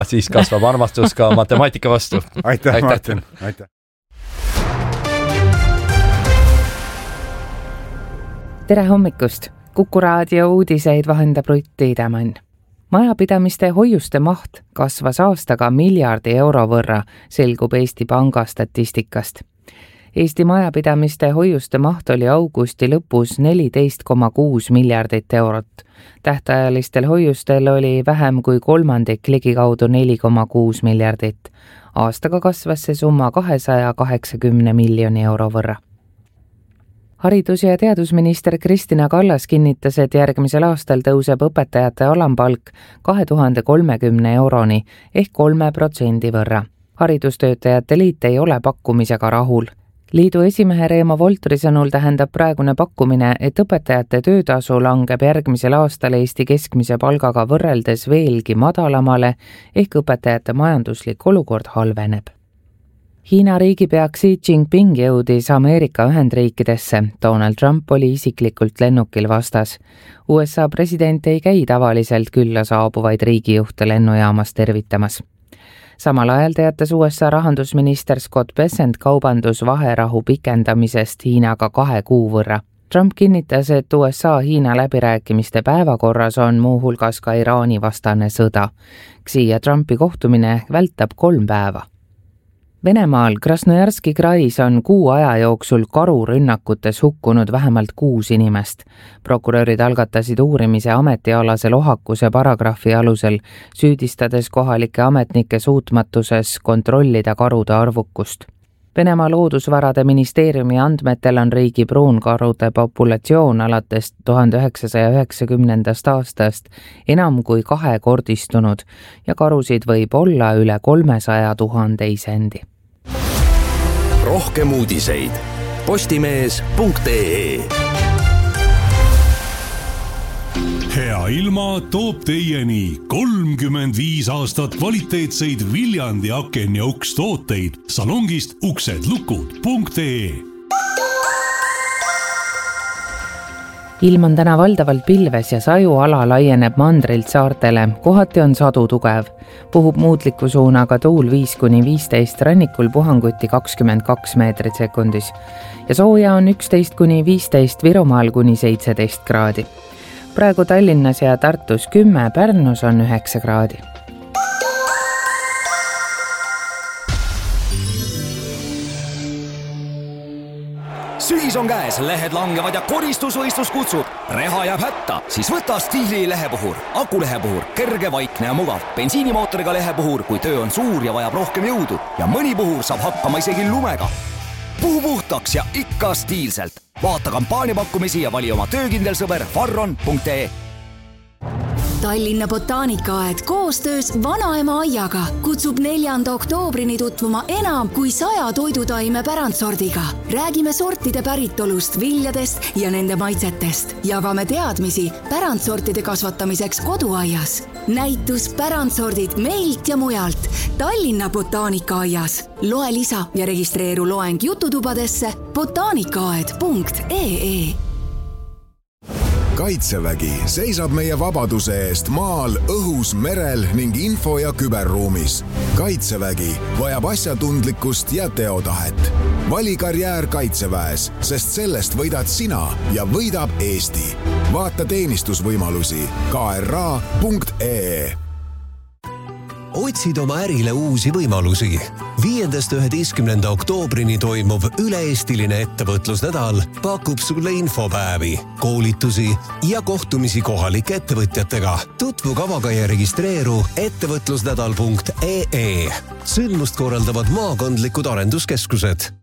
Siis kasvab armastus ka matemaatika vastu. Aitäh, Martin. Aitäh. Tere hommikust! Kuku raadio uudiseid vahendab Rutt Tiidemann. Majapidamiste hoiuste maht kasvas aastaga miljardi euro võrra, selgub Eesti Panga statistikast. Eesti majapidamiste hoiuste maht oli augusti lõpus 14,6 miljardit eurot. Tähtajalistel hoiustel oli vähem kui kolmandik ligikaudu 4,6 miljardit. Aastaga kasvas see summa 280 miljoni euro võrra. Haridus- ja teadusminister Kristina Kallas kinnitas, et järgmisel aastal tõuseb õpetajate alampalk 2030 euroni ehk 3% võrra. Haridustöötajate liit ei ole pakkumisega rahul. Liidu esimehe Reemo Voltri sõnul tähendab praegune pakkumine, et õpetajate töötasu langeb järgmisel aastal Eesti keskmise palgaga võrreldes veelgi madalamale ehk õpetajate majanduslik olukord halveneb. Hiina riigipea Xi Jinping jõudis Ameerika Ühendriikidesse. Donald Trump oli isiklikult lennukil vastas. USA president ei käi tavaliselt külla saabuvaid riigijuhte lennujaamas tervitamas. Samal ajal teatas USA rahandusminister Scott Bessent kaubandusvaherahu pikendamisest Hiinaga 2 kuu võrra. Trump kinnitas, et USA-Hiina läbirääkimiste päevakorras on muuhulgas ka Iraani vastane sõda. Xi ja Trumpi kohtumine vältab 3 päeva. Venemaal Krasnojarski krais on 6 aja jooksul karurünnakutes hukkunud vähemalt 6 inimest. Prokurörid algatasid uurimise ametialase lohakuse paragrahvi alusel, süüdistades kohalikke ametnikke suutmatuses kontrollida karude arvukust. Venemaa loodusvarade ministeeriumi andmetel on riigi pruunkarude populatsioon alates 1990. aastast enam kui 2-kordistunud ja karusid võib olla üle 300 000 isendi. Rohkem uudiseid postimees.ee. Hea ilma toob teieni 35 aastat kvaliteetseid Viljandi aken ja uks tooteid salongist uksedlukud.ee. Ilm on täna valdavalt pilves ja sajuala laieneb mandrilt saartele. Kohati on sadu tugev. Puhub muutliku suunaga tuul 5-15, rannikul puhanguti 22 meetrit sekundis. Ja sooja on 11-15, Virumaal kuni 17 kraadi. Praegu Tallinnas ja Tartus 10, Pärnus on 9 kraadi. Sügis on käes, lehed langevad ja koristusvõistlus kutsub. Reha jääb hätta, siis võta Stiili lehepuhur. Akulehepuhur, kerge, vaikne ja mugav. Bensiinimootoriga lehepuhur, kui töö on suur ja vajab rohkem jõudu. Ja mõni puhur saab hakkama isegi lumega. Puhu puhtaks ja ikka stiilselt. Vaata kampaaniapakkumisi ja vali oma töökindel sõber farron.ee. Tallinna Botaanikaaed koostöös Vanaema aiaga kutsub 4. oktoobrini tutvuma enam kui 100 toidutaime pärandsordiga. Räägime sortide päritolust, viljadest ja nende maitsetest. Jagame teadmisi pärandsortide kasvatamiseks koduaias. Näitus pärandsordid meilt ja mujalt Tallinna Botaanikaaias. Loe lisa ja registreeru loeng jututubadesse botaanikaaed.ee. Kaitsevägi seisab meie vabaduse eest maal, õhus, merel ning info- ja küberruumis. Kaitsevägi vajab asjatundlikkust ja teotahet. Vali karjäär Kaitseväes, sest sellest võidad sina ja võidab Eesti. Vaata teenistusvõimalusi kra.ee. Otsid oma ärile uusi võimalusi. 5.–11. oktoobrini toimuv üle-eestiline ettevõtlusnädal pakub sulle infopäevi, koolitusi ja kohtumisi kohalike ettevõtjatega. Tutvu kavaga ja registreeru ettevõtlusnädal.ee. Sündmust korraldavad maakondlikud arenduskeskused.